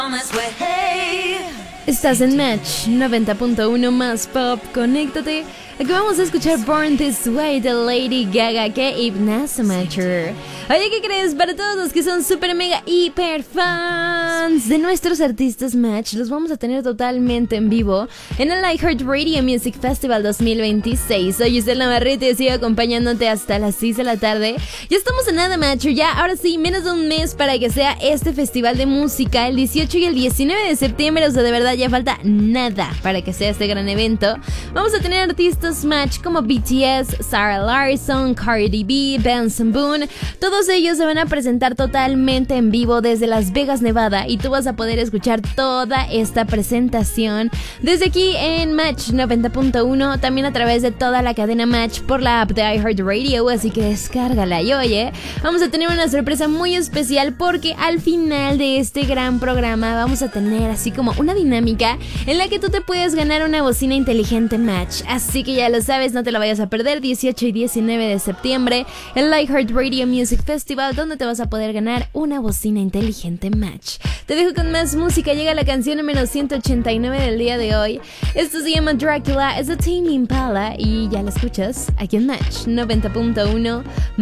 Estás en Match 90.1 más pop, conéctate. Aquí vamos a escuchar Born This Way de Lady Gaga, que Hypnosomature. Oye, ¿qué crees? Para todos los que son super mega hiper fans de nuestros artistas Match, los vamos a tener totalmente en vivo en el iHeartRadio Music Festival 2026. Soy Giselle Navarrete y sigo acompañándote hasta las 6 de la tarde. Ya estamos en nada, Match, ya ahora sí, menos de un mes para que sea este festival de música, el 18 y el 19 de septiembre. O sea, de verdad ya falta nada para que sea este gran evento. Vamos a tener artistas Match como BTS, Sarah Larsson, Cardi B, Benson Boone. Todos ellos se van a presentar totalmente en vivo desde Las Vegas, Nevada, y tú vas a poder escuchar toda esta presentación desde aquí en Match 90.1, también a través de toda la cadena Match por la app de iHeartRadio, así que descárgala. Y oye, vamos a tener una sorpresa muy especial porque al final de este gran programa vamos a tener así como una dinámica en la que tú te puedes ganar una bocina inteligente Match, así que ya lo sabes, no te la vayas a perder. 18 y 19 de septiembre, el iHeartRadio Music Festival, donde te vas a poder ganar una bocina inteligente Match. Te dejo con más música, llega la canción número 189 del día de hoy. Esto se llama Dracula, es de Tame Impala y ya la escuchas aquí en Match 90.1.